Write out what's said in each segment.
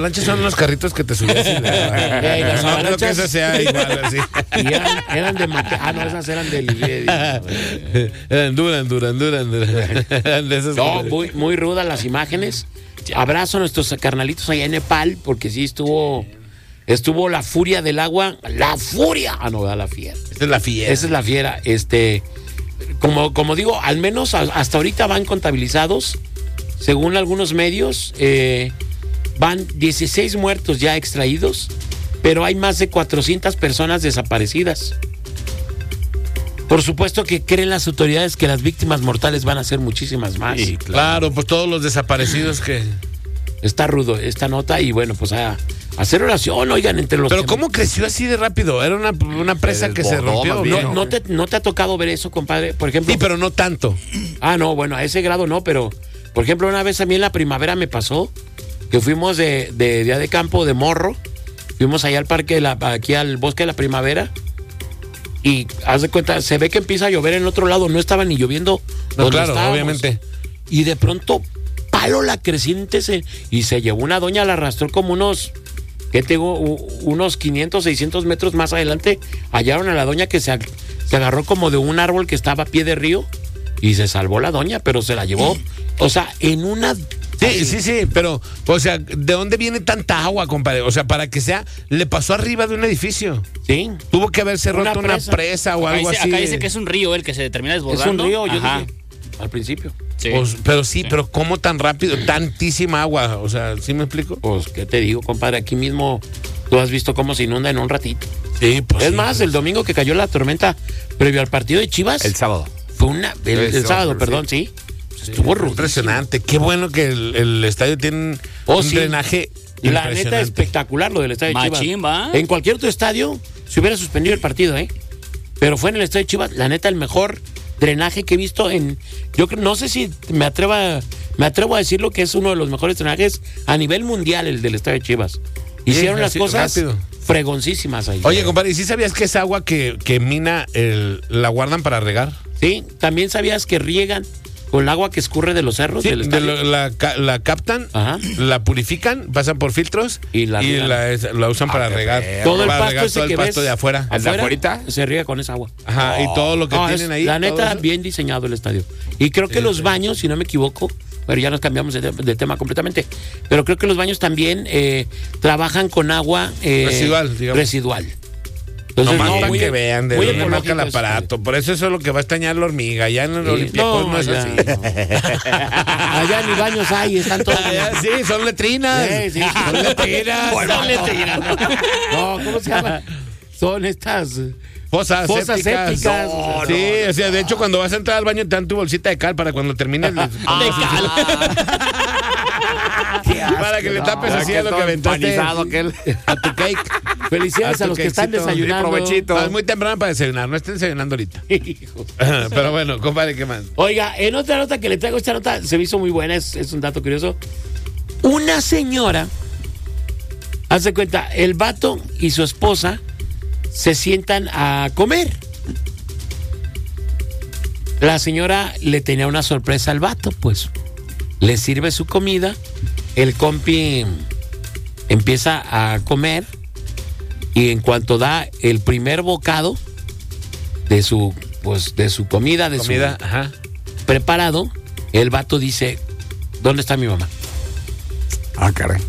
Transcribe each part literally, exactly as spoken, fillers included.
avalanchas son los carritos que te subías. Y la... Ey, las no avalanchas... creo que esa sea igual así. Y eran, eran de mate... Ah, no, esas eran del... Eran duran, duran, duran, duran. Eran de esas. No, muy, muy rudas las imágenes. Abrazo a nuestros carnalitos allá en Nepal, porque sí estuvo... Estuvo la furia del agua. ¡La furia! Ah, no, la fiera. Esa es la fiera. Esa es la fiera. Este... Como, como digo, al menos hasta ahorita van contabilizados, según algunos medios, eh, van dieciséis muertos ya extraídos, pero hay más de cuatrocientas personas desaparecidas. Por supuesto que creen las autoridades que las víctimas mortales van a ser muchísimas más. Sí, claro. claro, pues todos los desaparecidos que... Está rudo esta nota y bueno, pues a, a hacer oración, oigan, entre los... Pero ¿cómo creció así de rápido? Era una, una presa se que se rompió. Bien, no, no, te, ¿No te ha tocado ver eso, compadre? Por ejemplo... Sí, pero no tanto. Ah, no, bueno, a ese grado no, pero... Por ejemplo, una vez a mí en la primavera me pasó que fuimos de, de día de campo de morro, fuimos allá al parque, de la, aquí al bosque de la primavera, y haz de cuenta, se ve que empieza a llover en el otro lado, no estaba ni lloviendo no, donde claro, estábamos. Obviamente. Y de pronto... palo la creciente se, y se llevó una doña, la arrastró como unos, ¿qué tengo? Unos quinientos, seiscientos metros más adelante, hallaron a la doña que se, se agarró como de un árbol que estaba a pie de río y se salvó la doña, pero se la llevó, o sea, en una... Sí, sí, sí, pero, o sea, ¿de dónde viene tanta agua, compadre? O sea, para que sea, le pasó arriba de un edificio. Sí. Tuvo que haberse roto una presa, una presa o acá algo dice, así. Acá dice que es un río el que se termina desbordando. Es un río, yo Ajá. dije al principio. Sí. Pues, pero sí, sí, pero ¿cómo tan rápido? Tantísima agua, o sea, ¿sí me explico? Pues, ¿qué te digo, compadre? Aquí mismo tú has visto cómo se inunda en un ratito. Sí, pues. Es sí, más, pues. el domingo que cayó la tormenta previo al partido de Chivas. El sábado. Fue una... El, el, el sábado, sí. perdón, sí. Sí, estuvo rudo. Impresionante. Qué bueno que el, el estadio tiene oh, un sí. drenaje La neta espectacular lo del estadio de Machín, Chivas. ¿va? En cualquier otro estadio se hubiera suspendido el partido, ¿eh? Pero fue en el estadio de Chivas, la neta, el mejor drenaje que he visto en... Yo no sé si me atrevo a, me atrevo a decirlo que es uno de los mejores drenajes a nivel mundial, el del estadio de Chivas. Hicieron sí, las así, cosas rápido. fregoncísimas ahí. Oye, compadre, ¿y sí sabías que esa agua que, que mina el, la guardan para regar? Sí, también sabías que riegan con el agua que escurre de los cerros Sí, del de estadio. lo, la, la captan, Ajá. la purifican, pasan por filtros y la, y la, la usan para regar. Todo el para pasto regar ese todo que el pasto ves de afuera. ¿El de afuera? Se riega con esa agua. Ajá, oh. y todo lo que no, tienen es, ahí. La neta, eso. bien diseñado el estadio. Y creo que sí, los sí. baños, si no me equivoco, pero ya nos cambiamos de, de tema completamente, pero creo que los baños también eh, trabajan con agua eh, residual, digamos. Residual. Entonces, no, para que vean de dónde marca el aparato. Por eso eso es lo que va a estañar la hormiga. Ya en el sí, Olympiacos no, no es allá, así. No. Allá ni baños hay, están todos. Allá, sí, son letrinas. Sí, sí, son letrinas. Son letrinas. No, ¿cómo se llama? Son estas... Fosas, Fosas sépticas. sépticas. No, sí, no, no, o sea, de hecho, cuando vas a entrar al baño te dan tu bolsita de cal para cuando termines. Les... Ah, de cal. Para que le tapes así a lo que aventaste aquel. a tu cake. Felicidades a, a los que están desayunando. Provechito. No, es muy temprano para desayunar, no estén desayunando ahorita. Pero bueno, compadre, ¿qué más? Oiga, en otra nota que le traigo, esta nota se me hizo muy buena, es, es un dato curioso. Una señora, hace cuenta, el vato y su esposa se sientan a comer. La señora le tenía una sorpresa al vato, pues. Le sirve su comida, el compi empieza a comer y en cuanto da el primer bocado de su, pues, de su comida, de comida, su ajá. preparado, el vato dice, ¿dónde está mi mamá? Ah, caray.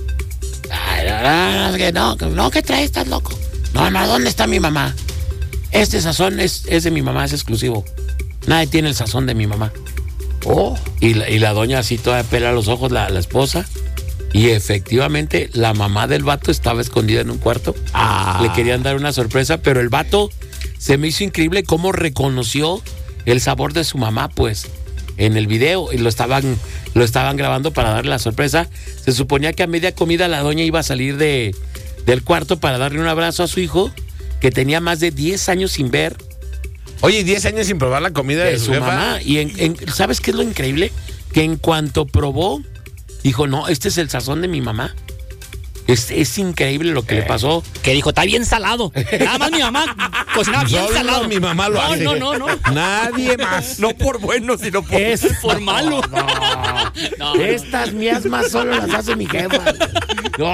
Ay, no, no, no, ¿qué traes? ¿Estás loco? No, no, ¿dónde está mi mamá? Este sazón es, es de mi mamá, es exclusivo. Nadie tiene el sazón de mi mamá. Oh. Y la, y la doña así toda pela los ojos, la, la esposa. Y efectivamente, la mamá del vato estaba escondida en un cuarto. Ah. Le querían dar una sorpresa, pero el vato se me hizo increíble cómo reconoció el sabor de su mamá, pues, en el video. Y lo estaban, lo estaban grabando para darle la sorpresa. Se suponía que a media comida la doña iba a salir de... del cuarto para darle un abrazo a su hijo, que tenía más de diez años sin ver. Oye, diez años sin probar la comida de, de su, su jefa. mamá. Y en, en, ¿sabes qué es lo increíble? Que en cuanto probó, dijo, no, este es el sazón de mi mamá. Es, es increíble lo que eh, le pasó. Que dijo, está bien salado. Nada más mi mamá cocinaba bien Solo salado. mi mamá lo no, hace. No, no, no. Nadie más. No por bueno, sino por, es, por malo. No, no. No, Estas miasmas solo las hace mi jefa.